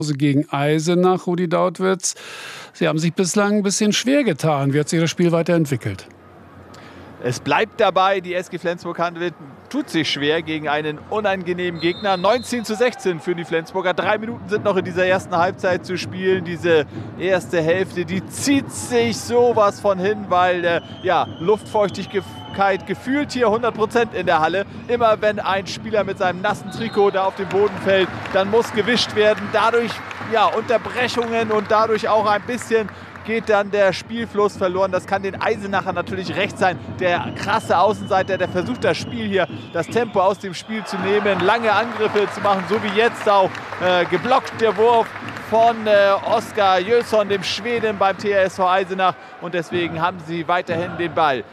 Gegen Eisenach, Rudi Dautwitz. Sie haben sich bislang ein bisschen schwer getan. Wie hat sich das Spiel weiterentwickelt? Es bleibt dabei, die SG Flensburg-Handewitt tut sich schwer gegen einen unangenehmen Gegner. 19:16 für die Flensburger. 3 Minuten sind noch in dieser ersten Halbzeit zu spielen. Diese erste Hälfte, die zieht sich sowas von hin, weil Luftfeuchtigkeit gefühlt hier 100% in der Halle. Immer wenn ein Spieler mit seinem nassen Trikot da auf den Boden fällt, dann muss gewischt werden. Dadurch Unterbrechungen und dadurch auch ein bisschen geht dann der Spielfluss verloren. Das kann den Eisenacher natürlich recht sein. Der krasse Außenseiter, der versucht das Spiel hier, das Tempo aus dem Spiel zu nehmen, lange Angriffe zu machen, so wie jetzt auch geblockt der Wurf von Oskar Jönsson, dem Schweden beim TSV Eisenach. Und deswegen haben sie weiterhin den Ball.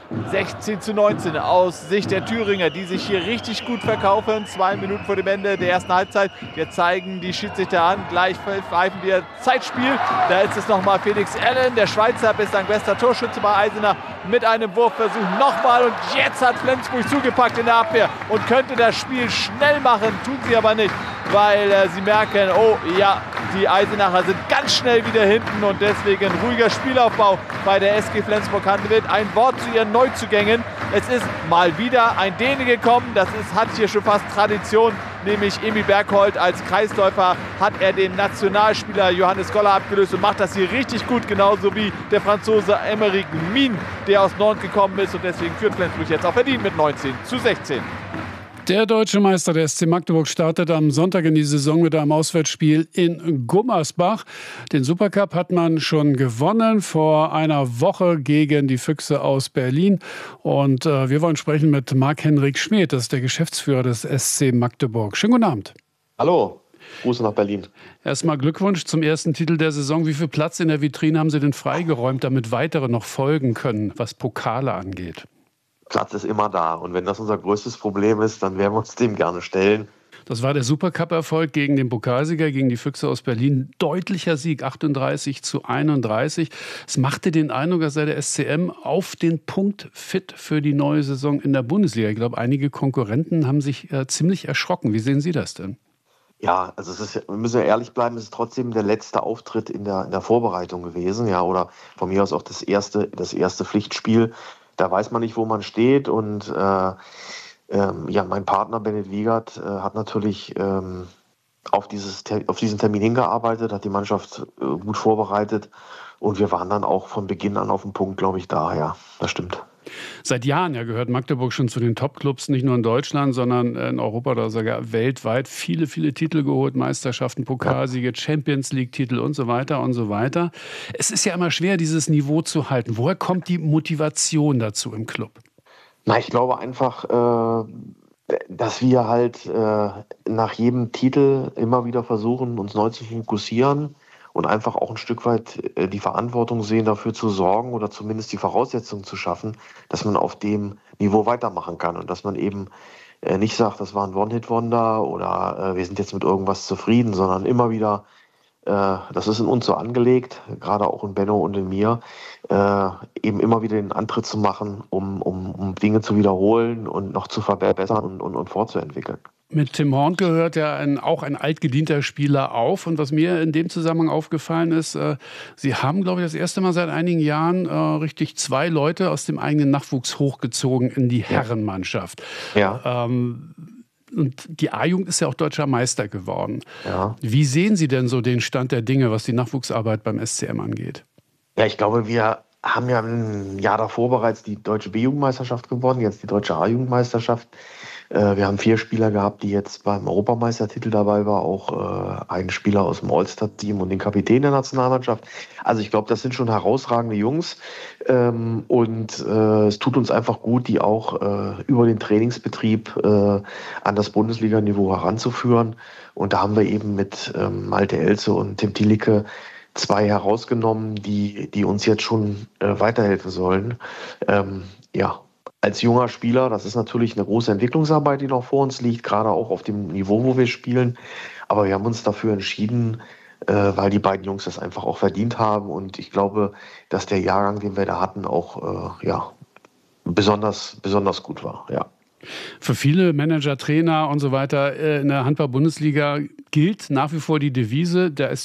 16:19 aus Sicht der Thüringer, die sich hier richtig gut verkaufen. 2 Minuten vor dem Ende der ersten Halbzeit. Jetzt zeigen die Schiedsrichter an. Gleich pfeifen wir Zeitspiel. Da ist es nochmal Felix Allen, der Schweizer, bislang bester Torschütze bei Eisenach, mit einem Wurfversuch nochmal. Und jetzt hat Flensburg zugepackt in der Abwehr und könnte das Spiel schnell machen. Tun sie aber nicht, weil sie merken, die Eisenacher sind ganz schnell wieder hinten und deswegen ruhiger Spielaufbau bei der SG Flensburg-Handewitt. Ein Wort zu ihren Neuzugängen. Es ist mal wieder ein Däne gekommen. Hat hier schon fast Tradition, nämlich Emil Bergholt. Als Kreisläufer hat er den Nationalspieler Johannes Goller abgelöst und macht das hier richtig gut, genauso wie der Franzose Aymeric Min, der aus Nantes gekommen ist. Und deswegen führt Flensburg jetzt auch verdient mit 19:16. Der deutsche Meister, der SC Magdeburg, startet am Sonntag in die Saison mit einem Auswärtsspiel in Gummersbach. Den Supercup hat man schon gewonnen vor einer Woche gegen die Füchse aus Berlin. Und wir wollen sprechen mit Marc-Henrik Schmid, das ist der Geschäftsführer des SC Magdeburg. Schönen guten Abend. Hallo, Grüße nach Berlin. Erstmal Glückwunsch zum ersten Titel der Saison. Wie viel Platz in der Vitrine haben Sie denn freigeräumt, damit weitere noch folgen können, was Pokale angeht? Platz ist immer da. Und wenn das unser größtes Problem ist, dann werden wir uns dem gerne stellen. Das war der Supercup-Erfolg gegen den Pokalsieger, gegen die Füchse aus Berlin. Deutlicher Sieg, 38:31. Es machte den Eindruck, als sei der SCM auf den Punkt fit für die neue Saison in der Bundesliga. Ich glaube, einige Konkurrenten haben sich ziemlich erschrocken. Wie sehen Sie das denn? Ja, also wir müssen ja ehrlich bleiben, es ist trotzdem der letzte Auftritt in der Vorbereitung gewesen. Ja, oder von mir aus auch das erste Pflichtspiel. Da weiß man nicht, wo man steht und mein Partner Bennett Wiegert hat natürlich auf diesen Termin hingearbeitet, hat die Mannschaft gut vorbereitet und wir waren dann auch von Beginn an auf dem Punkt, glaube ich, da. Ja, das stimmt. Seit Jahren gehört Magdeburg schon zu den Top-Clubs, nicht nur in Deutschland, sondern in Europa oder sogar weltweit. Viele, viele Titel geholt, Meisterschaften, Pokalsiege, Champions-League-Titel und so weiter und so weiter. Es ist ja immer schwer, dieses Niveau zu halten. Woher kommt die Motivation dazu im Club? Na, ich glaube einfach, dass wir halt nach jedem Titel immer wieder versuchen, uns neu zu fokussieren. Und einfach auch ein Stück weit die Verantwortung sehen, dafür zu sorgen oder zumindest die Voraussetzungen zu schaffen, dass man auf dem Niveau weitermachen kann und dass man eben nicht sagt, das war ein One-Hit-Wonder oder wir sind jetzt mit irgendwas zufrieden, sondern immer wieder, das ist in uns so angelegt, gerade auch in Benno und in mir, eben immer wieder den Antritt zu machen, um Dinge zu wiederholen und noch zu verbessern und fortzuentwickeln. Mit Tim Horn gehört ja auch ein altgedienter Spieler auf. Und was mir in dem Zusammenhang aufgefallen ist, Sie haben, glaube ich, das erste Mal seit einigen Jahren richtig 2 Leute aus dem eigenen Nachwuchs hochgezogen in die Herrenmannschaft. Ja. Und die A-Jugend ist ja auch deutscher Meister geworden. Ja. Wie sehen Sie denn so den Stand der Dinge, was die Nachwuchsarbeit beim SCM angeht? Ja, ich glaube, wir haben ja im Jahr davor bereits die deutsche B-Jugendmeisterschaft gewonnen, jetzt die deutsche A-Jugendmeisterschaft. Wir haben 4 Spieler gehabt, die jetzt beim Europameistertitel dabei waren, auch einen Spieler aus dem All-Star-Team und den Kapitän der Nationalmannschaft. Also ich glaube, das sind schon herausragende Jungs und es tut uns einfach gut, die auch über den Trainingsbetrieb an das Bundesliga-Niveau heranzuführen. Und da haben wir eben mit Malte Elze und Tim Thielicke 2 herausgenommen, die uns jetzt schon weiterhelfen sollen. Als junger Spieler, das ist natürlich eine große Entwicklungsarbeit, die noch vor uns liegt, gerade auch auf dem Niveau, wo wir spielen. Aber wir haben uns dafür entschieden, weil die beiden Jungs das einfach auch verdient haben. Und ich glaube, dass der Jahrgang, den wir da hatten, auch besonders gut war. Ja. Für viele Manager, Trainer und so weiter in der Handball-Bundesliga gilt nach wie vor die Devise, der